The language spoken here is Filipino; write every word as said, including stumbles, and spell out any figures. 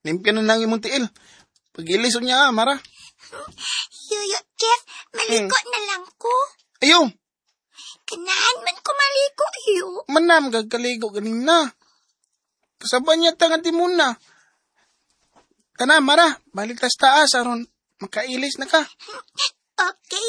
Limpyan na lang imong tiil. Pag-ilis niya, ah, Mara. Yuyo, Jeff, maligo na lang ko. Ayaw, Ganahan man ko maligo, yu. manam gagkaligo ganina. Kasaba niya tangan timuna. Kana, Mara, balik tas taas, aron makailis na ka. Okay.